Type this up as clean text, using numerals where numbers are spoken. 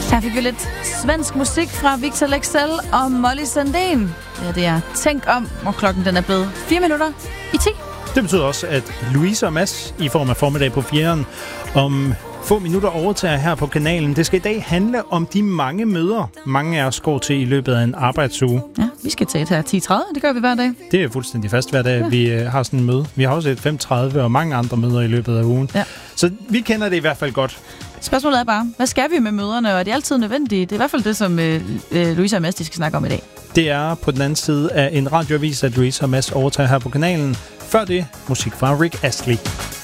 Her fik vi lidt svensk musik fra Victor Leksell og Molly Sandén. Ja, det er Tænk om, hvor klokken den er blevet 4 minutter i 10. Det betyder også, at Louise og Mads i form af formiddag på 4'eren om få minutter overtager her på kanalen. Det skal i dag handle om de mange møder, mange af os går til i løbet af en arbejdsuge. Ja, vi skal til et her 10.30. Det gør vi hver dag. Det er fuldstændig fast hver dag, vi har sådan en møde. Vi har også et 5.30 og mange andre møder i løbet af ugen. Ja. Så vi kender det i hvert fald godt. Spørgsmålet er bare, hvad skal vi med møderne, og er det altid nødvendigt? Det er i hvert fald det, som Louise og Mads skal snakke om i dag. Det er på den anden side af en radioavis, at Louise og Mads overtager her på kanalen. Før det, musik fra Rick Astley.